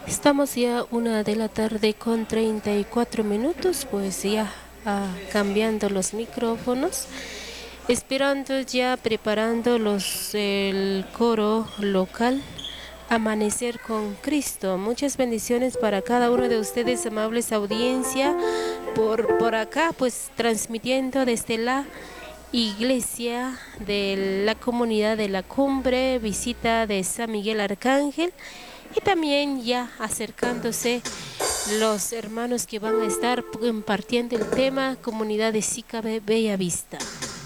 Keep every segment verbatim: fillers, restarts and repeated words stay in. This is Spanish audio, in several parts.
Estamos ya una de la tarde con treinta y cuatro minutos, pues ya ah, cambiando los micrófonos, esperando ya preparando los el coro local. Amanecer con Cristo. Muchas bendiciones para cada uno de ustedes, amables audiencia, por, por acá, pues transmitiendo desde la iglesia de la comunidad de la Cumbre, visita de San Miguel Arcángel, y también ya acercándose los hermanos que van a estar impartiendo el tema Comunidad de Sicabe Bella Vista.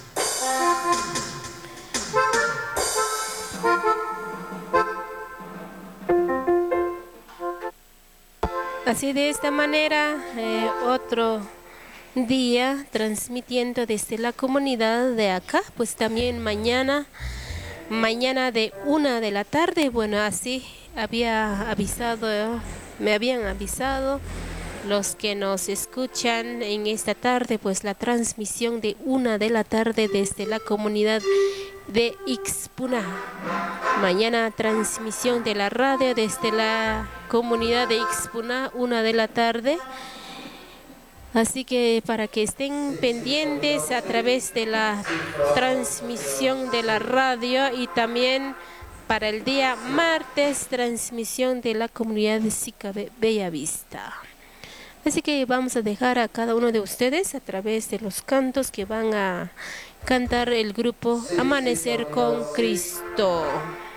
Así de esta manera, eh, otro día transmitiendo desde la comunidad de acá, pues también mañana, mañana de una de la tarde, bueno, así había avisado, eh, me habían avisado los que nos escuchan en esta tarde, pues la transmisión de una de la tarde desde la comunidad de Ixpuna. Mañana transmisión de la radio desde la comunidad de Ixpuna, una de la tarde. Así que para que estén pendientes a través de la transmisión de la radio, y también para el día martes transmisión de la comunidad de Sicabe Bella Vista. Así que vamos a dejar a cada uno de ustedes a través de los cantos que van a cantar el grupo Amanecer con Cristo.